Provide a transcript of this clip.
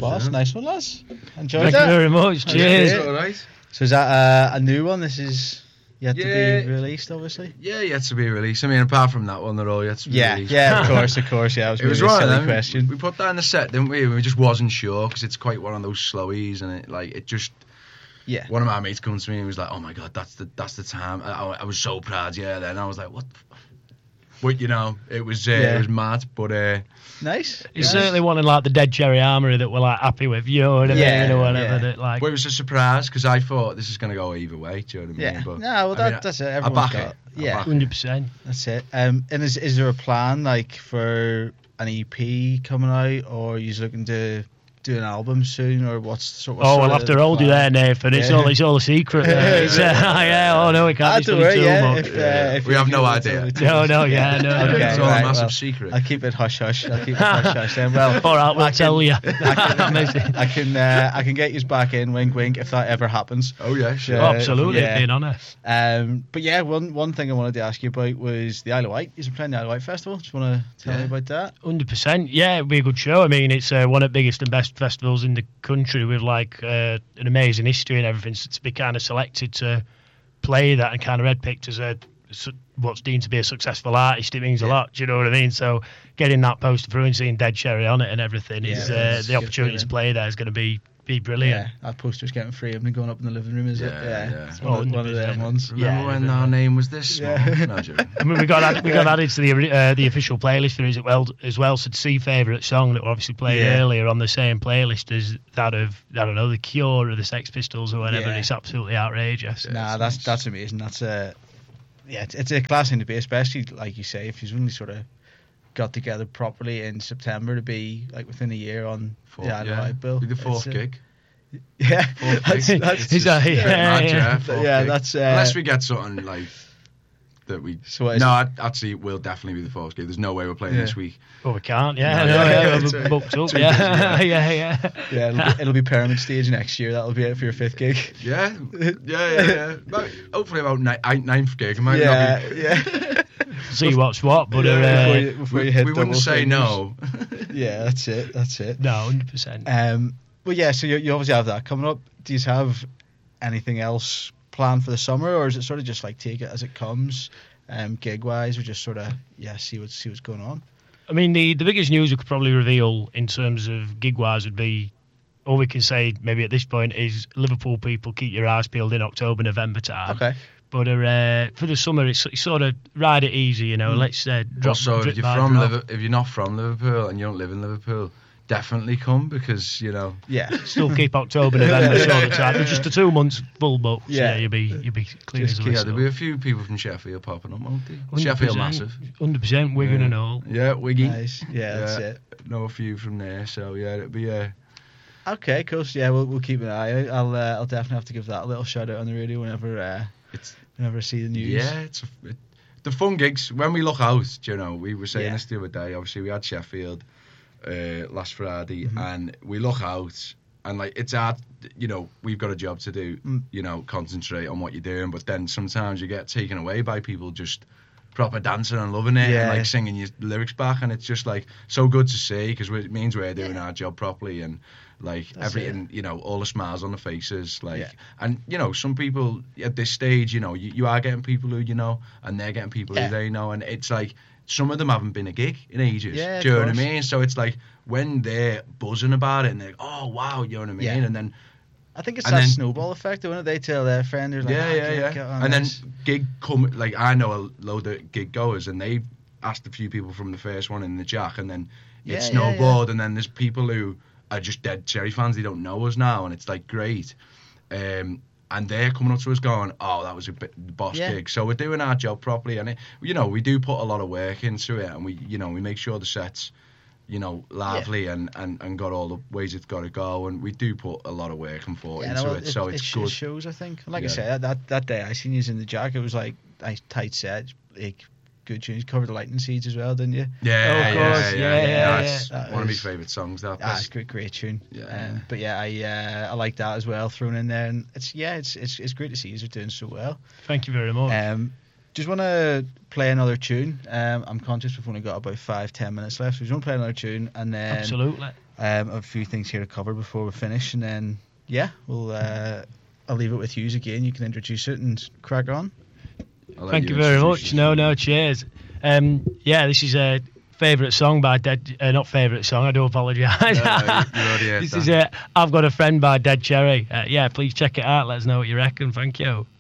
boss. Nice one, lads. Enjoyed Thank that. you very much. Cheers. It's all right. So is that a new one? This is yet to be released, obviously. Yeah, yet to be released. I mean, apart from that one, they're all yet to be released. Yeah, of course. Yeah, it was one of them. Question. We put that in the set, didn't we? We just wasn't sure because it's quite one of those slowies, and it just. Yeah. One of my mates comes to me and was like, "Oh my god, that's the time." I was so proud. Yeah. Then I was like, "What?" But it was mad. But nice. It's certainly one of like the Dead Cherry Armory that we're like happy with. You know what I mean? Or whatever. That like. Well, it was a surprise because I thought this is going to go either way. Do you know what I mean? Yeah. No, well, that's it. Everyone's got it. Yeah. 100%. That's it. And is there a plan like for an EP coming out, or are you looking to do an album soon, or what's I'll have to hold you there, Nathan. It's all a secret. No, we can't do too much. We have no idea. No. Okay, it's all a massive secret. I'll keep it hush hush. Then. Well, all right, we'll tell you. I can get you back in. Wink, wink. If that ever happens. Oh yeah, sure. Absolutely, being honest. But yeah, one thing I wanted to ask you about was the Isle of Wight. You're playing the Isle of Wight Festival. Just want to tell me about that. 100%. Yeah, it'll be a good show. I mean, it's one of the biggest and best festivals in the country with like an amazing history and everything. So to be kind of selected to play that and kind of red picked as what's deemed to be a successful artist, it means a lot. Do you know what I mean? So getting that poster through and seeing Dead Cherry on it and everything is the opportunity to play there is going to be brilliant. Yeah, that poster's getting framed and going up in the living room, is it? Yeah. It's one of them ones. Remember when our name was this small? No, I mean, we got added to the official playlist for it as well. So to see favourite song that we obviously played earlier on the same playlist as that of, I don't know, The Cure or the Sex Pistols or whatever, it's absolutely outrageous. That's amazing. That's it's a class thing to be, especially like you say, if you've only sort of got together properly in September to be like within a year on the Isle of Wight bill. Be the fourth gig. Yeah, that's unless we get something like that we. Actually, we'll definitely be the fourth gig. There's no way we're playing this week. Well, we can't. We're booked up. It'll be Pyramid Stage next year. That'll be it for your fifth gig. Yeah. Hopefully about ninth gig. It might not be. See what's what, but we wouldn't say no. Yeah, that's it. No, 100%. Well, yeah. So you obviously have that coming up. Do you have anything else planned for the summer, or is it sort of just like take it as it comes, gig wise, or just sort of see what's going on? I mean, the biggest news we could probably reveal in terms of gig wise would be, all we can say maybe at this point is Liverpool people, keep your eyes peeled in October, November time. Okay. But for the summer, it's sort of ride it easy, Let's drop. Also, if you're not from Liverpool and you don't live in Liverpool, definitely come because still keep October, November sort of time. It's just the 2 months full book. So you'll be clean as a whistle. There'll be a few people from Sheffield popping up, won't they? Sheffield massive. 100%, Wigan and all. Yeah, Wiggy. Nice. Yeah, that's it. Know a few from there, so it'll be Okay, cool. So, we'll keep an eye out. I'll definitely have to give that a little shout out on the radio whenever I see the news. Yeah, the fun gigs. When we look out, we were saying this the other day. Obviously, we had Sheffield last Friday, and we look out, and like it's hard. We've got a job to do. Concentrate on what you're doing, but then sometimes you get taken away by people just proper dancing and loving it, and like singing your lyrics back, and it's just like so good to see because it means we're doing our job properly and. Like that's everything, all the smiles on the faces, and some people at this stage, you are getting people who and they're getting people who they know, and it's like some of them haven't been a gig in ages. Yeah, do you know what I mean? So it's like when they're buzzing about it and they're like, oh wow, you know what I mean? Yeah. And then I think it's that snowball effect, when they tell their friend, they're like, and then gig come like I know a load of gig goers, and they asked a few people from the first one in the Jack, and then it snowballed, and then there's people who are just dead Cherry fans, they don't know us now, and it's like great, and they're coming up to us going, oh, that was a boss gig. So we're doing our job properly, and we do put a lot of work into it, and we make sure the set's lively and got all the ways it's got to go, and we do put a lot of work and thought into it, so it's good. It shows, I think. Like I said, that day I seen you in the Jack, it was like a tight set, like good tunes. Covered the Lightning Seeds as well, didn't you? Yeah, of course. That's one of my favourite songs. That's a great tune. But I like that as well thrown in there, and it's great to see you doing so well. Thank you very much. just want to play another tune. I'm conscious we've only got about 5-10 minutes left, so we just want to play another tune, and then absolutely a few things here to cover before we finish, and then we'll I'll leave it with you again. You can introduce it and crack on. Thank you very much. No, cheers. This is a favourite song by Dead. Not favourite song. I do apologise. This is I've Got a Friend by Dead Cherry. Please check it out. Let us know what you reckon. Thank you.